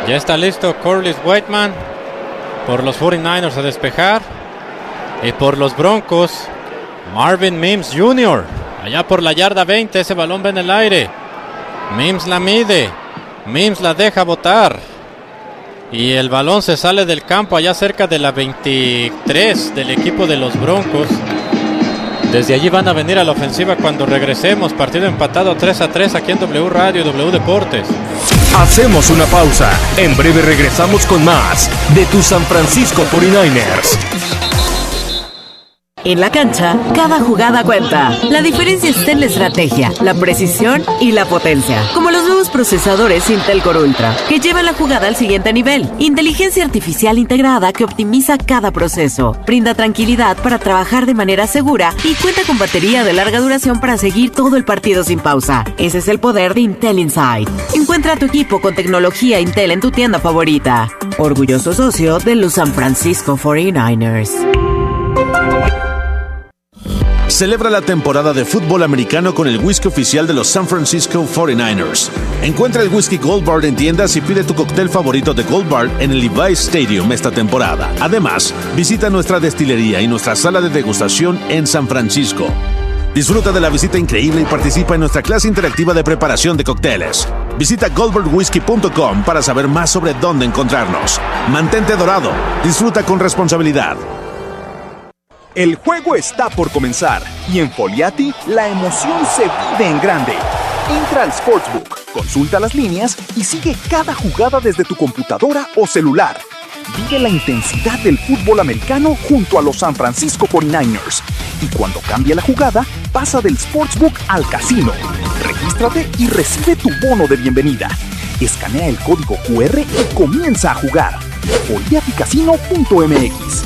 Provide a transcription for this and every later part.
Ya está listo Corliss Whiteman por los 49ers a despejar. Y por los Broncos, Marvin Mims Jr. Allá por la yarda 20, ese balón va en el aire. Mims la mide. Mims la deja botar. Y el balón se sale del campo allá cerca de la 23 del equipo de los Broncos. Desde allí van a venir a la ofensiva cuando regresemos. Partido empatado 3-3 aquí en W Radio y W Deportes. Hacemos una pausa. En breve regresamos con más de tu San Francisco 49ers. En la cancha, cada jugada cuenta. La diferencia está en la estrategia, la precisión y la potencia. Como los nuevos procesadores Intel Core Ultra, que llevan la jugada al siguiente nivel. Inteligencia artificial integrada que optimiza cada proceso. Brinda tranquilidad para trabajar de manera segura y cuenta con batería de larga duración para seguir todo el partido sin pausa. Ese es el poder de Intel Inside. Encuentra a tu equipo con tecnología Intel en tu tienda favorita. Orgulloso socio de los San Francisco 49ers. Celebra la temporada de fútbol americano con el whisky oficial de los San Francisco 49ers. Encuentra el whisky Gold Bar en tiendas y pide tu cóctel favorito de Gold Bar en el Levi's Stadium esta temporada. Además, visita nuestra destilería y nuestra sala de degustación en San Francisco. Disfruta de la visita increíble y participa en nuestra clase interactiva de preparación de cócteles. Visita goldbirdwhiskey.com para saber más sobre dónde encontrarnos. Mantente dorado. Disfruta con responsabilidad. El juego está por comenzar y en Foliati la emoción se vive en grande. Entra al Sportsbook, consulta las líneas y sigue cada jugada desde tu computadora o celular. Vive la intensidad del fútbol americano junto a los San Francisco 49ers. Y cuando cambie la jugada, pasa del Sportsbook al casino. Regístrate y recibe tu bono de bienvenida. Escanea el código QR y comienza a jugar. Foliaticasino.mx.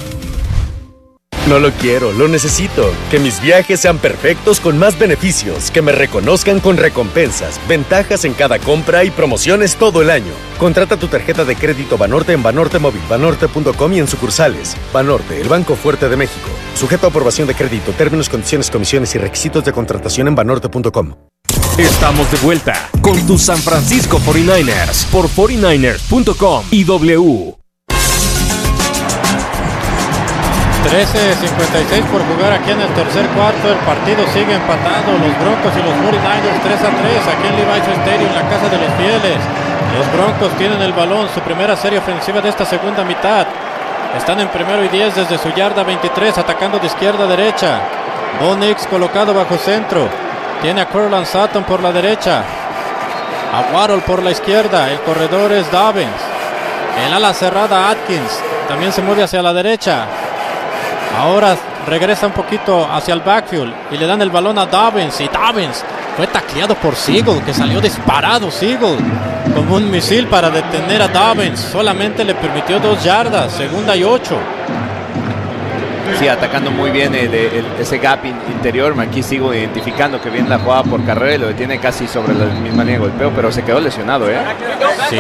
No lo quiero, lo necesito. Que mis viajes sean perfectos con más beneficios. Que me reconozcan con recompensas, ventajas en cada compra y promociones todo el año. Contrata tu tarjeta de crédito Banorte en Banorte Móvil, banorte.com y en sucursales. Banorte, el Banco Fuerte de México. Sujeto a aprobación de crédito, términos, condiciones, comisiones y requisitos de contratación en banorte.com. Estamos de vuelta con tus San Francisco 49ers por 49ers.com y W. 13:56 por jugar aquí en el tercer cuarto. El partido sigue empatado. Los Broncos y los 49ers 3-3 aquí en Levi's Stadium, en la casa de los fieles. Los Broncos tienen el balón, su primera serie ofensiva de esta segunda mitad. Están en 1-10 desde su yarda 23, atacando de izquierda a derecha. Bo Nix colocado bajo centro. Tiene a Courtland Sutton por la derecha. A Waddle por la izquierda. El corredor es Dobbins. El ala cerrada Atkins también se mueve hacia la derecha. Ahora regresa un poquito hacia el backfield y le dan el balón a Dobbins. Y Dobbins fue tacleado por Siegel, que salió disparado Siegel como un misil para detener a Dobbins. Solamente le permitió 2 yardas, 2nd y 8. Sí, atacando muy bien ese gap interior. Aquí sigo identificando que viene la jugada por carrera y lo detiene casi sobre la misma línea de golpeo, pero se quedó lesionado, ¿eh? Sí.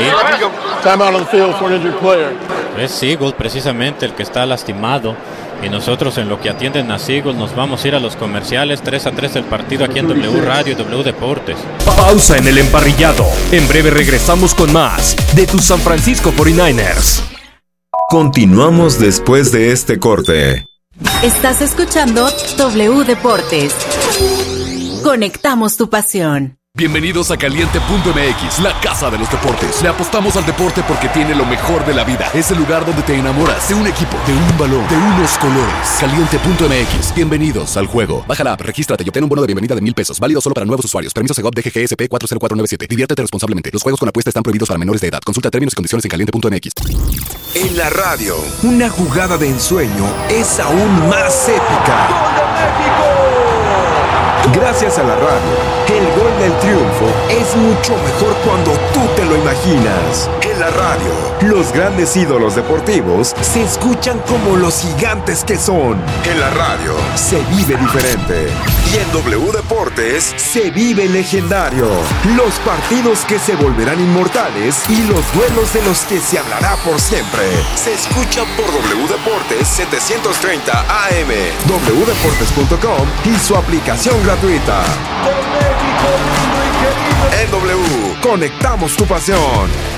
Es Siegel precisamente el que está lastimado. Y nosotros, en lo que atienden a Seagull, nos vamos a ir a los comerciales. 3-3 el partido aquí en W Radio y W Deportes. Pausa en el emparrillado. En breve regresamos con más de tus San Francisco 49ers. Continuamos después de este corte. Estás escuchando W Deportes. Conectamos tu pasión. Bienvenidos a Caliente.mx, la casa de los deportes. Le apostamos al deporte porque tiene lo mejor de la vida. Es el lugar donde te enamoras de un equipo, de un balón, de unos colores. Caliente.mx, bienvenidos al juego. Baja la app, regístrate y obtén un bono de bienvenida de $1,000. Válido solo para nuevos usuarios. Permiso Segov DGGSP 40497. Diviértete responsablemente. Los juegos con apuesta están prohibidos para menores de edad. Consulta términos y condiciones en Caliente.mx. En la radio, una jugada de ensueño es aún más épica. ¡Gol de México! Gracias a la radio, el gol del triunfo es mucho mejor cuando tú te lo imaginas. En la radio, los grandes ídolos deportivos se escuchan como los gigantes que son. En la radio, se vive diferente. Y en W Deportes, se vive legendario. Los partidos que se volverán inmortales y los duelos de los que se hablará por siempre. Se escuchan por W Deportes 730 AM, wdeportes.com y su aplicación gratuita. En W, conectamos tu pasión.